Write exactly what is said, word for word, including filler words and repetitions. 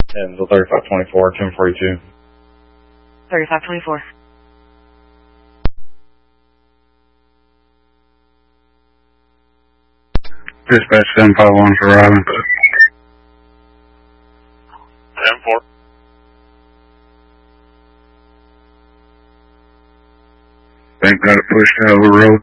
And the thirty-five twenty-four, ten forty-two. thirty-five twenty-four. Dispatch seven five one for arriving. ten four. Bank got it pushed out of the road.